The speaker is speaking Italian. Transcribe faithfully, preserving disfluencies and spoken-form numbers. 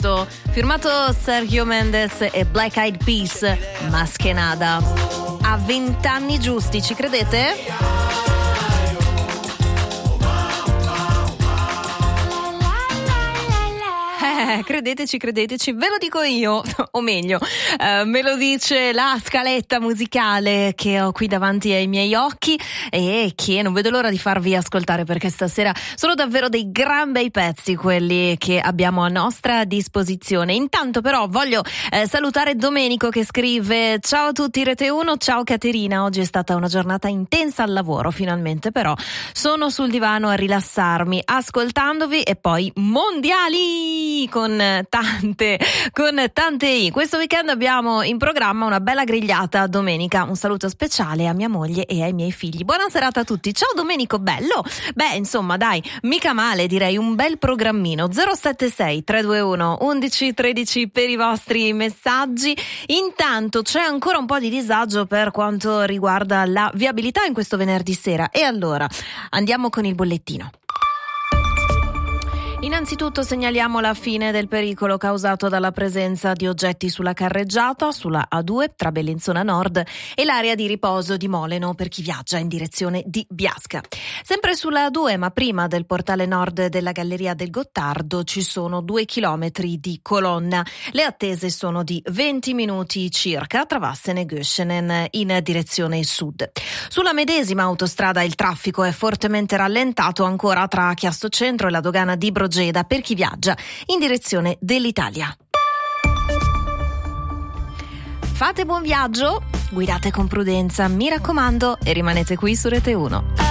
questo, firmato Sergio Mendes e Black Eyed Peas, Más que nada. A vent'anni giusti, ci credete? Eh, credeteci, credeteci, ve lo dico io, o meglio, eh, me lo dice la scaletta musicale che ho qui davanti ai miei occhi e che non vedo l'ora di farvi ascoltare, perché stasera sono davvero dei gran bei pezzi quelli che abbiamo a nostra disposizione. Intanto però voglio eh, salutare Domenico che scrive: ciao a tutti Rete uno, ciao Caterina, oggi è stata una giornata intensa al lavoro, finalmente però sono sul divano a rilassarmi ascoltandovi, e poi mondiali con tante con tante i. Questo weekend abbiamo in programma una bella grigliata domenica. Un saluto speciale a mia moglie e ai miei figli. Buona serata a tutti. Ciao Domenico, bello. Beh, insomma, dai, mica male, direi, un bel programmino. zero sette sei tre due uno undici tredici per i vostri messaggi. Intanto c'è ancora un po' di disagio per quanto riguarda la viabilità in questo venerdì sera, e allora andiamo con il bollettino. Innanzitutto segnaliamo la fine del pericolo causato dalla presenza di oggetti sulla carreggiata, sulla A due tra Bellinzona Nord e l'area di riposo di Moleno per chi viaggia in direzione di Biasca. Sempre sulla A due, ma prima del portale nord della Galleria del Gottardo, ci sono due chilometri di colonna. Le attese sono di venti minuti circa tra Vassen e Göschenen in direzione sud. Sulla medesima autostrada il traffico è fortemente rallentato ancora tra Chiasso Centro e la dogana di Brogeda per chi viaggia in direzione dell'Italia. Fate buon viaggio, guidate con prudenza, mi raccomando, e rimanete qui su Rete uno.